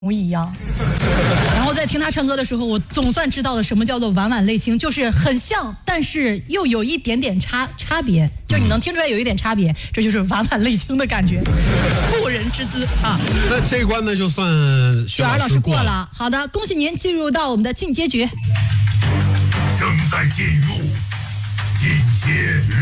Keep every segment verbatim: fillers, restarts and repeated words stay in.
模一样。然后在听他唱歌的时候，我总算知道了什么叫做婉婉泪清，就是很像，但是又有一点点差差别，就你能听出来有一点差别，这就是婉婉泪清的感觉，妇人之姿啊。 那这一关呢，就算雪儿老师过了。好的，恭喜您进入到我们的进阶局。 正在进入进阶局。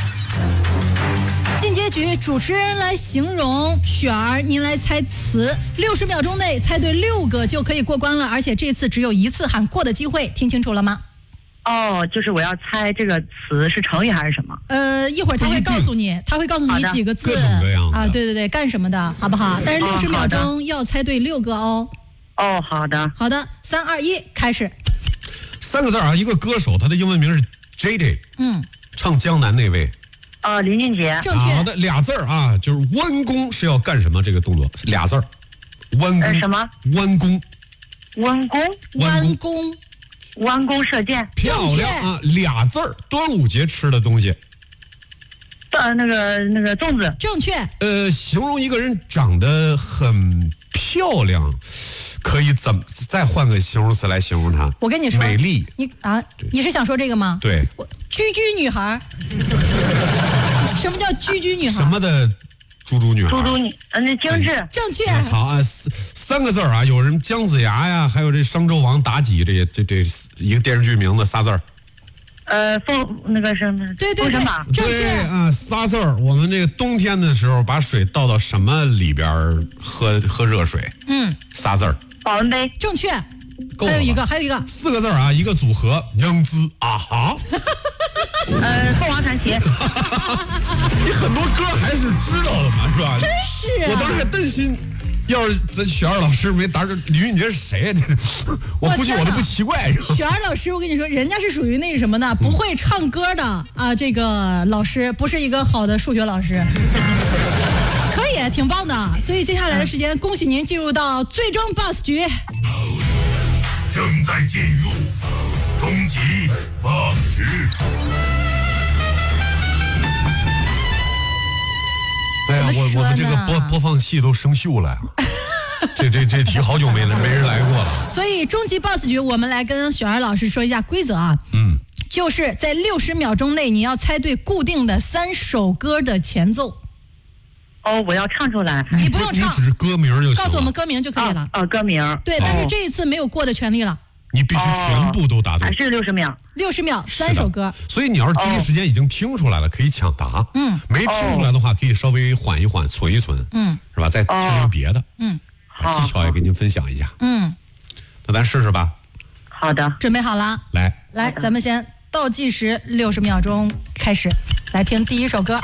进阶局，主持人来形容，雪儿您来猜词，六十秒钟内猜对六个就可以过关了，而且这次只有一次喊过的机会，听清楚了吗？ 哦，就是我要猜这个词是成语还是什么？ 呃，一会儿他会告诉你，他会告诉你几个字， 各种各样的啊，对对对，干什么的，好不好？但是六十秒钟要猜对六个哦。 哦，好的。 好的，三二一，开始。 三个字啊，一个歌手，他的英文名是 J J， 嗯， 唱江南那位。 哦，林俊杰。 正确。 好的，俩字儿啊，就是弯弓是要干什么？这个动作俩字儿，弯弓。 呃，什么？ 弯弓。 弯弓。 弯弓。 弯弓射箭。 漂亮啊，俩字儿，端午节吃的东西。 呃，那个那个粽子。 正确。 呃，形容一个人长得很漂亮，可以怎么再换个形容词来形容她？ 我跟你说， 美丽。 你啊，你是想说这个吗？ 对。 我居居女孩。什么叫居居女孩？ 什么的猪猪女孩？ 猪猪女，呃，那精致。 正确。 好啊，三个字儿啊，有什么姜子牙呀，还有这商纣王妲己，这这这一个电视剧名字仨字儿。 呃，封那个什么？ 对对对，正确啊，仨字儿。我们这个冬天的时候，把水倒到什么里边喝喝热水？ 嗯， 仨字儿。 保温杯。 正确。还有一个，还有一个， 四个字儿啊，一个组合，英姿啊哈。 呃，凤凰传奇。 你很多歌还是知道的嘛，是吧？ 真是、啊。 我当时还担心，要是咱雪儿老师没答着，李云杰是谁呀、啊？我估计我都不奇怪。 雪儿老师，我跟你说，人家是属于那什么的，不会唱歌的啊，这个老师不是一个好的数学老师。可以，挺棒的。所以接下来的时间，恭喜您进入到最终 boss 局。 正在进入终极 boss 局。 哎呀，我我们这个播播放器都生锈了呀！这这这题好久没没人来过了。 所以终极 boss 局，我们来跟雪儿老师说一下规则啊。 嗯， 就是在六十秒钟内，你要猜对固定的三首歌的前奏。 哦，我要唱出来。 你不用唱， 你只是歌名就行了。 告诉我们歌名就可以了。 哦，歌名。 对，但是这一次没有过的权利了。 你必须全部都答对。 还是六十秒。 六十秒，三首歌。 所以你要是第一时间已经听出来了，可以抢答。 嗯。 没听出来的话，可以稍微缓一缓，存一存。 嗯。 是吧？再听听别的。 嗯。 把技巧也给您分享一下。 嗯。 那咱试试吧。 好的。 准备好了。 来。 来，咱们先倒计时六十秒钟开始，来听第一首歌。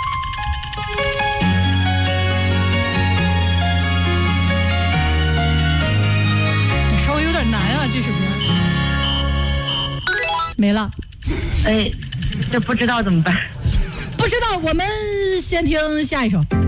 稍微有点难啊，这首歌。没了。 哎，这不知道怎么办？ 不知道，我们先听下一首。